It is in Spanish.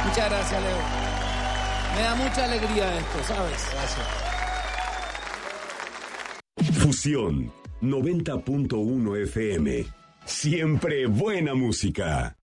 Muchas gracias, Leo. Me da mucha alegría esto, ¿sabes? Gracias. Fusión 90.1 FM. Siempre buena música.